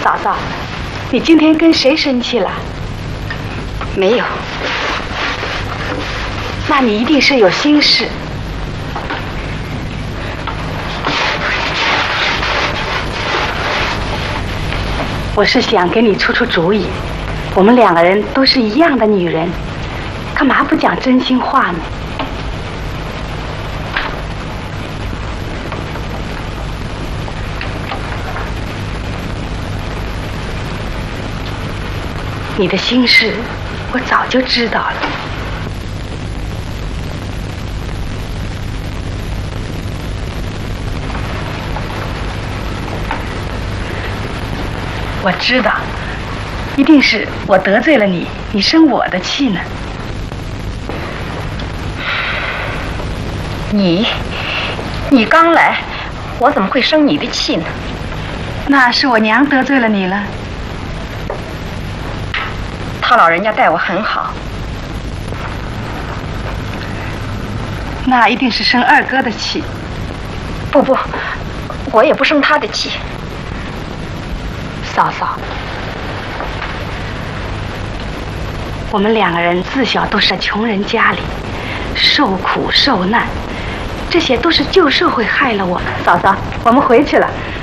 嫂嫂，你今天跟谁生气了？ 没有。 那你一定是有心事。我是想给你出出主意，我们两个人都是一样的女人，干嘛不讲真心话呢？你的心事我早就知道了。我知道，一定是我得罪了你，你生我的气呢。 你刚来，我怎么会生你的气呢？ 那是我娘得罪了你了。 他老人家待我很好。 那一定是生二哥的气。 不，我也不生他的气。 嫂嫂，我们两个人自小都是在穷人家里，受苦受难，这些都是旧社会害了我们。嫂嫂，我们回去了。